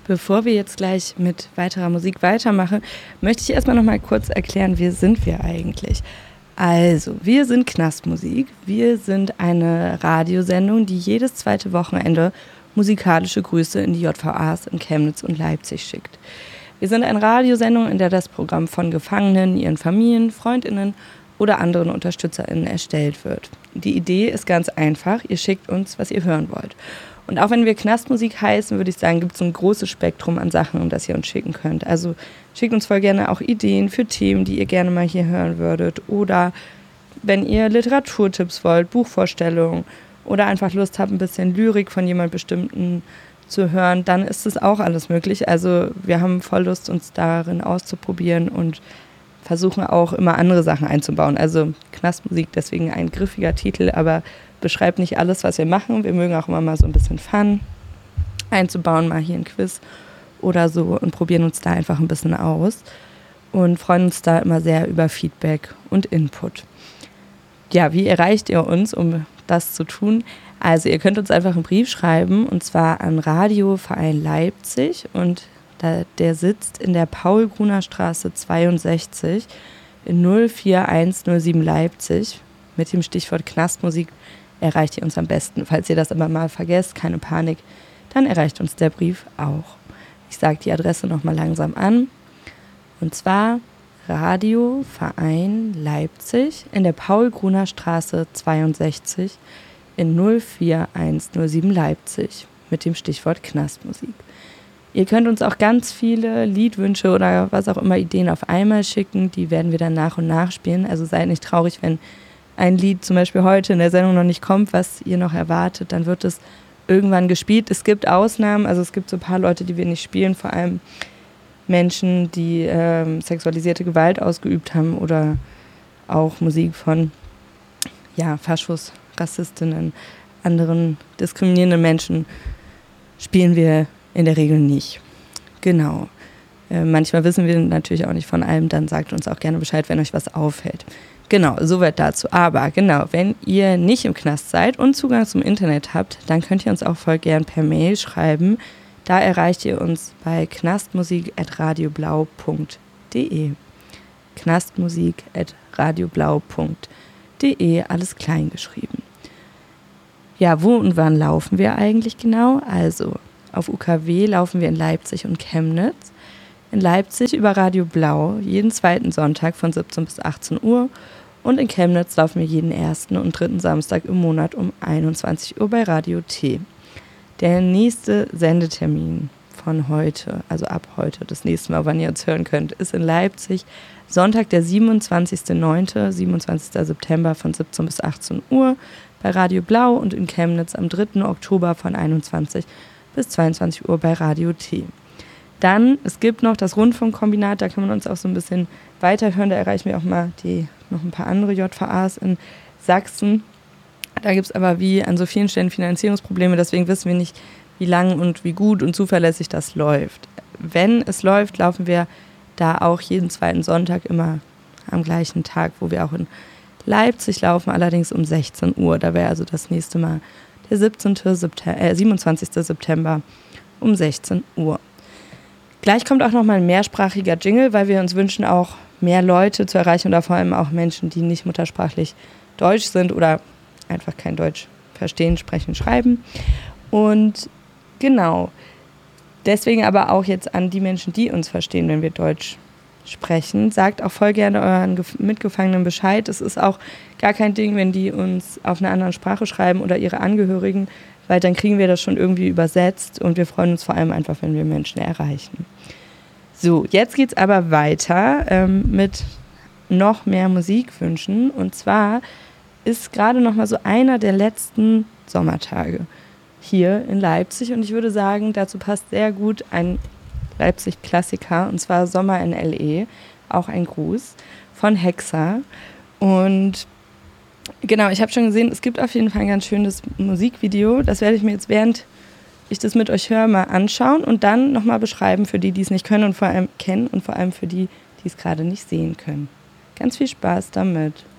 Bevor wir jetzt gleich mit weiterer Musik weitermachen, möchte ich erstmal noch mal kurz erklären, wer sind wir eigentlich? Also, wir sind Knastmusik. Wir sind eine Radiosendung, die jedes zweite Wochenende musikalische Grüße in die JVAs in Chemnitz und Leipzig schickt. Wir sind eine Radiosendung, in der das Programm von Gefangenen, ihren Familien, FreundInnen oder anderen UnterstützerInnen erstellt wird. Die Idee ist ganz einfach, ihr schickt uns, was ihr hören wollt. Und auch wenn wir Knastmusik heißen, würde ich sagen, gibt es ein großes Spektrum an Sachen, um das ihr uns schicken könnt. Also schickt uns voll gerne auch Ideen für Themen, die ihr gerne mal hier hören würdet. Oder wenn ihr Literaturtipps wollt, Buchvorstellungen oder einfach Lust habt, ein bisschen Lyrik von jemand Bestimmten zu hören, dann ist es auch alles möglich. Also wir haben voll Lust, uns darin auszuprobieren und versuchen auch immer andere Sachen einzubauen. Also Knastmusik, deswegen ein griffiger Titel, aber beschreibt nicht alles, was wir machen. Wir mögen auch immer mal so ein bisschen Fun einzubauen, mal hier ein Quiz oder so und probieren uns da einfach ein bisschen aus und freuen uns da immer sehr über Feedback und Input. Ja, wie erreicht ihr uns, um das zu tun? Also ihr könnt uns einfach einen Brief schreiben und zwar an Radioverein Leipzig und der sitzt in der Paul-Gruner-Straße 62 in 04107 Leipzig. Mit dem Stichwort Knastmusik erreicht ihr uns am besten. Falls ihr das aber mal vergesst, keine Panik, dann erreicht uns der Brief auch. Ich sage die Adresse nochmal langsam an. Und zwar Radioverein Leipzig in der Paul-Gruner-Straße 62 in 04107 Leipzig mit dem Stichwort Knastmusik. Ihr könnt uns auch ganz viele Liedwünsche oder was auch immer Ideen auf einmal schicken. Die werden wir dann nach und nach spielen. Also seid nicht traurig, wenn ein Lied zum Beispiel heute in der Sendung noch nicht kommt, was ihr noch erwartet. Dann wird es irgendwann gespielt. Es gibt Ausnahmen. Also es gibt so ein paar Leute, die wir nicht spielen. Vor allem Menschen, die sexualisierte Gewalt ausgeübt haben oder auch Musik von Faschos, Rassistinnen, anderen diskriminierenden Menschen spielen wir in der Regel nicht. Genau. Manchmal wissen wir natürlich auch nicht von allem, dann sagt uns auch gerne Bescheid, wenn euch was auffällt. Genau, soweit dazu. Aber genau, wenn ihr nicht im Knast seid und Zugang zum Internet habt, dann könnt ihr uns auch voll gern per Mail schreiben. Da erreicht ihr uns bei knastmusik@radioblau.de. knastmusik@radioblau.de, alles klein geschrieben. Ja, wo und wann laufen wir eigentlich genau? Also auf UKW laufen wir in Leipzig und Chemnitz. In Leipzig über Radio Blau jeden zweiten Sonntag von 17 bis 18 Uhr und in Chemnitz laufen wir jeden ersten und dritten Samstag im Monat um 21 Uhr bei Radio T. Der nächste Sendetermin von heute, also ab heute, das nächste Mal, wann ihr uns hören könnt, ist in Leipzig Sonntag, der 27.09., 27. September von 17 bis 18 Uhr bei Radio Blau und in Chemnitz am 3. Oktober von 21 bis 22 Uhr bei Radio T. Dann, es gibt noch das Rundfunkkombinat, da kann man uns auch so ein bisschen weiterhören, da erreichen wir auch mal noch ein paar andere JVAs in Sachsen. Da gibt es aber wie an so vielen Stellen Finanzierungsprobleme, deswegen wissen wir nicht, wie lang und wie gut und zuverlässig das läuft. Wenn es läuft, laufen wir da auch jeden zweiten Sonntag immer am gleichen Tag, wo wir auch in Leipzig laufen, allerdings um 16 Uhr. Da wäre also das nächste Mal der 27. September um 16 Uhr. Gleich kommt auch nochmal ein mehrsprachiger Jingle, weil wir uns wünschen, auch mehr Leute zu erreichen oder vor allem auch Menschen, die nicht muttersprachlich Deutsch sind oder einfach kein Deutsch verstehen, sprechen, schreiben. Und genau, deswegen aber auch jetzt an die Menschen, die uns verstehen, wenn wir Deutsch sprechen, sagt auch voll gerne euren Mitgefangenen Bescheid. Es ist auch gar kein Ding, wenn die uns auf einer anderen Sprache schreiben oder ihre Angehörigen, weil dann kriegen wir das schon irgendwie übersetzt und wir freuen uns vor allem einfach, wenn wir Menschen erreichen. So, jetzt geht's aber weiter mit noch mehr Musikwünschen und zwar ist gerade noch mal so einer der letzten Sommertage hier in Leipzig und ich würde sagen, dazu passt sehr gut ein Leipzig-Klassiker und zwar Sommer in L.E., auch ein Gruß von Hexa. Und genau, ich habe schon gesehen, es gibt auf jeden Fall ein ganz schönes Musikvideo. Das werde ich mir jetzt, während ich das mit euch höre, mal anschauen und dann nochmal beschreiben für die, die es nicht können und vor allem kennen und vor allem für die, die es gerade nicht sehen können. Ganz viel Spaß damit.